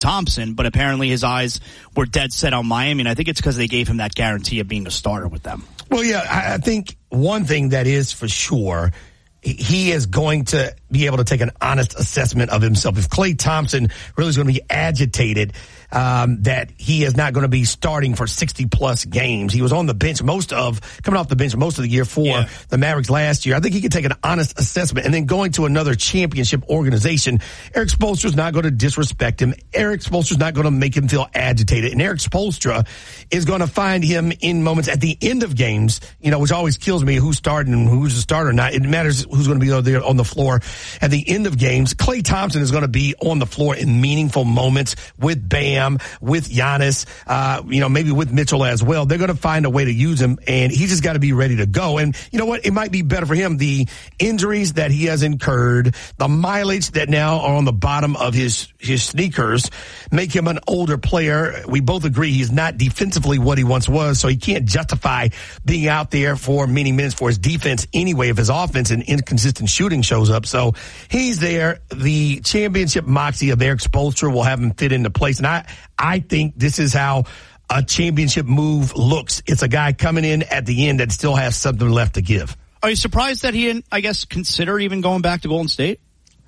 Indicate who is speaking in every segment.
Speaker 1: Thompson, but apparently his eyes were dead set on Miami, and I think it's because they gave him that guarantee of being a starter with them.
Speaker 2: Well, yeah, I think one thing that is for sure, he is going to be able to take an honest assessment of himself. If Klay Thompson really is going to be agitated that he is not going to be starting for 60-plus games. He was on the bench coming off the bench most of the year for the Mavericks last year. I think he could take an honest assessment. And then going to another championship organization, Erik Spoelstra is not going to disrespect him. Erik Spoelstra is not going to make him feel agitated. And Erik Spoelstra is going to find him in moments at the end of games, which always kills me, who's starting and who's a starter or not. It matters who's going to be there on the floor at the end of games. Klay Thompson is going to be on the floor in meaningful moments with Bam, with Giannis, maybe with Mitchell as well. They're going to find a way to use him, and he just got to be ready to go. And you know what? It might be better for him. The injuries that he has incurred, the mileage that now are on the bottom of his sneakers, make him an older player. We both agree he's not defensively what he once was, so he can't justify being out there for many minutes for his defense anyway if his offense and inconsistent shooting shows up. So he's there. The championship moxie of Erik Spoelstra will have him fit into place. And I think this is how a championship move looks. It's a guy coming in at the end that still has something left to give.
Speaker 1: Are you surprised that he didn't, consider even going back to Golden State?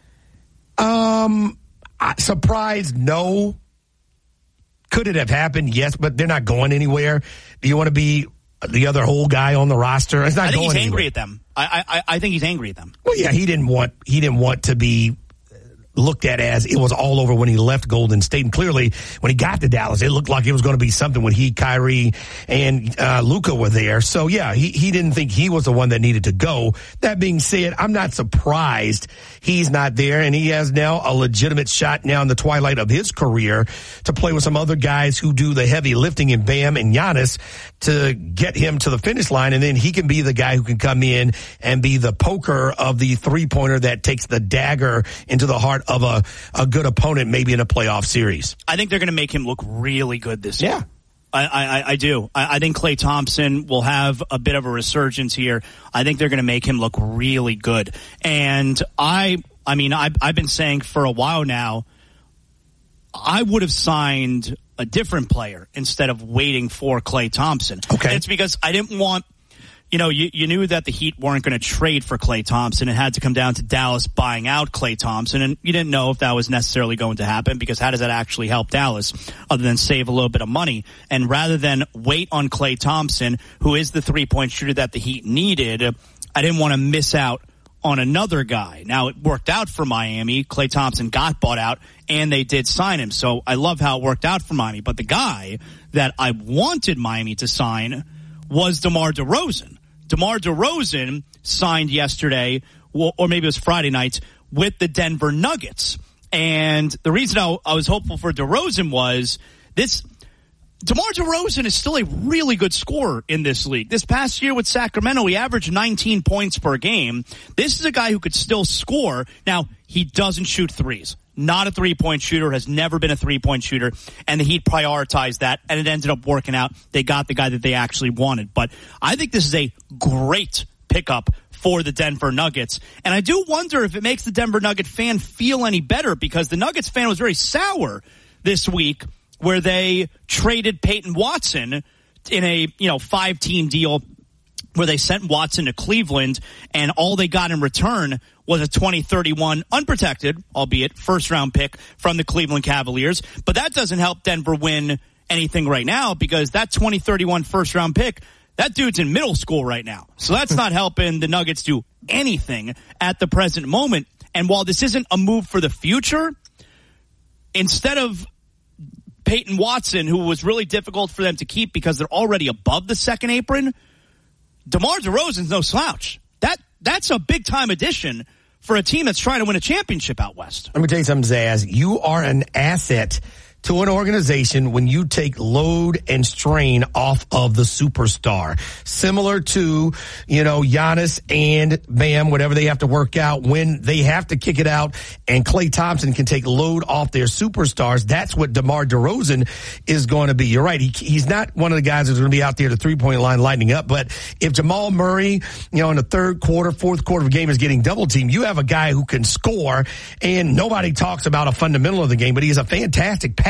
Speaker 2: Surprised, no. Could it have happened? Yes, but they're not going anywhere. Do you want to be the other whole guy on the roster? It's not going anywhere.
Speaker 1: I think he's angry at them. I think he's angry at them.
Speaker 2: Well, yeah, he didn't want to be looked at as it was all over when he left Golden State. And clearly, when he got to Dallas, it looked like it was going to be something when Kyrie, and Luka were there. So, yeah, he didn't think he was the one that needed to go. That being said, I'm not surprised he's not there, and he has now a legitimate shot now in the twilight of his career to play with some other guys who do the heavy lifting in Bam and Giannis to get him to the finish line, and then he can be the guy who can come in and be the poker of the three-pointer that takes the dagger into the heart of a good opponent, maybe in a playoff series.
Speaker 1: I think they're going to make him look really good this year.
Speaker 2: Yeah.
Speaker 1: I do. I think Klay Thompson will have a bit of a resurgence here. I think they're going to make him look really good. And I've been saying for a while now, I would have signed a different player instead of waiting for Klay Thompson.
Speaker 2: Okay.
Speaker 1: And it's because I didn't want, you knew that the Heat weren't going to trade for Klay Thompson. It had to come down to Dallas buying out Klay Thompson, and you didn't know if that was necessarily going to happen because how does that actually help Dallas other than save a little bit of money? And rather than wait on Klay Thompson, who is the three-point shooter that the Heat needed, I didn't want to miss out on another guy. Now, it worked out for Miami. Klay Thompson got bought out, and they did sign him. So I love how it worked out for Miami. But the guy that I wanted Miami to sign was DeMar DeRozan. DeMar DeRozan signed yesterday, or maybe it was Friday night, with the Denver Nuggets. And the reason I was hopeful for DeRozan was this. DeMar DeRozan is still a really good scorer in this league. This past year with Sacramento, he averaged 19 points per game. This is a guy who could still score. Now, he doesn't shoot threes. Not a three-point shooter, has never been a three-point shooter, and the Heat prioritized that, and it ended up working out. They got the guy that they actually wanted. But I think this is a great pickup for the Denver Nuggets. And I do wonder if it makes the Denver Nugget fan feel any better, because the Nuggets fan was very sour this week where they traded Peyton Watson in a 5-team deal where they sent Watson to Cleveland, and all they got in return was a 2031 unprotected, albeit first-round pick from the Cleveland Cavaliers. But that doesn't help Denver win anything right now, because that 2031 first-round pick, that dude's in middle school right now. So that's not helping the Nuggets do anything at the present moment. And while this isn't a move for the future, instead of Peyton Watson, who was really difficult for them to keep because they're already above the second apron, DeMar DeRozan's no slouch. That's a big-time addition for a team that's trying to win a championship out west.
Speaker 2: Let me tell you something, Zaz. You are an asset to an organization when you take load and strain off of the superstar. Similar to, Giannis and Bam, whatever they have to work out, when they have to kick it out and Klay Thompson can take load off their superstars. That's what DeMar DeRozan is going to be. You're right. He's not one of the guys who's going to be out there at the three-point line lighting up. But if Jamal Murray, in the third quarter, fourth quarter of a game is getting double teamed, you have a guy who can score, and nobody talks about a fundamental of the game, but he is a fantastic passer.